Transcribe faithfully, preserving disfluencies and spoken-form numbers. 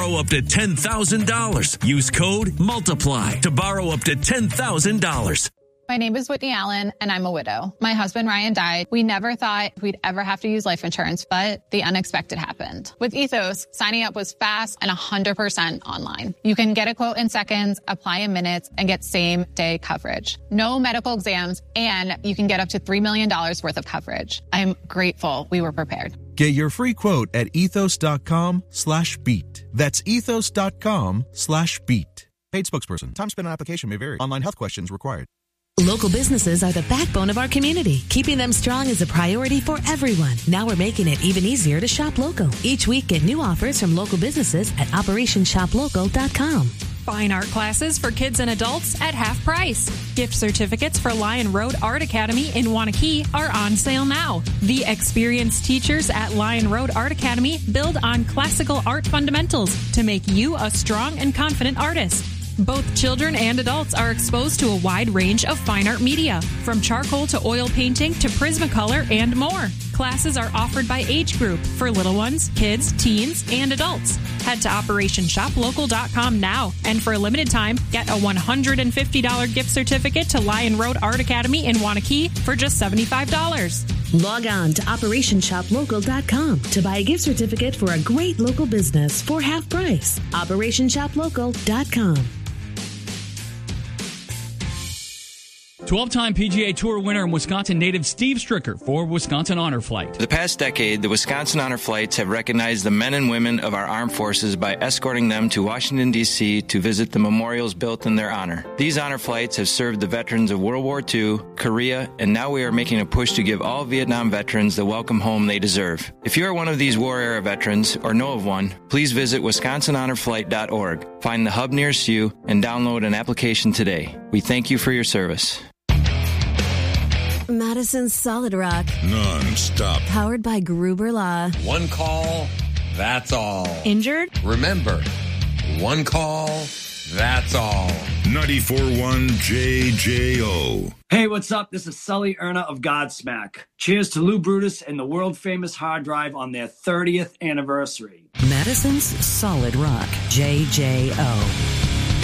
borrow up to ten thousand dollars. Use code MULTIPLY to borrow up to ten thousand dollars. My name is Whitney Allen, and I'm a widow. My husband, Ryan, died. We never thought we'd ever have to use life insurance, but the unexpected happened. With Ethos, signing up was fast and one hundred percent online. You can get a quote in seconds, apply in minutes, and get same-day coverage. No medical exams, and you can get up to three million dollars worth of coverage. I'm grateful we were prepared. Get your free quote at ethos.com slash beat. That's ethos.com slash beat. Paid spokesperson. Time spent on application may vary. Online health questions required. Local businesses are the backbone of our community. Keeping them strong is a priority for everyone. Now we're making it even easier to shop local. Each week, get new offers from local businesses at operation shop local dot com. Fine art classes for kids and adults at half price. Gift certificates for Lion Road Art Academy in Wanakee are on sale now. The experienced teachers at Lion Road Art Academy build on classical art fundamentals to make you a strong and confident artist. Both children and adults are exposed to a wide range of fine art media, from charcoal to oil painting to Prismacolor and more. Classes are offered by age group for little ones, kids, teens, and adults. Head to operation shop local dot com now, and for a limited time, get a one hundred fifty dollars gift certificate to Lion Road Art Academy in Wanakee for just seventy-five dollars. Log on to operation shop local dot com to buy a gift certificate for a great local business for half price. operation shop local dot com. twelve-time P G A Tour winner and Wisconsin native Steve Stricker for Wisconsin Honor Flight. For the past decade, the Wisconsin Honor Flights have recognized the men and women of our armed forces by escorting them to Washington, D C to visit the memorials built in their honor. These honor flights have served the veterans of World War Two, Korea, and now we are making a push to give all Vietnam veterans the welcome home they deserve. If you are one of these war-era veterans or know of one, please visit wisconsin honor flight dot org. Find the hub nearest you and download an application today. We thank you for your service. Madison's Solid Rock. Non-stop. Powered by Gruber Law. One call, that's all. Injured? Remember, one call, that's all. ninety-four point one J J O. Hey, what's up? This is Sully Erna of Godsmack. Cheers to Lou Brutus and the world-famous hard drive on their thirtieth anniversary. Madison's Solid Rock, J J O.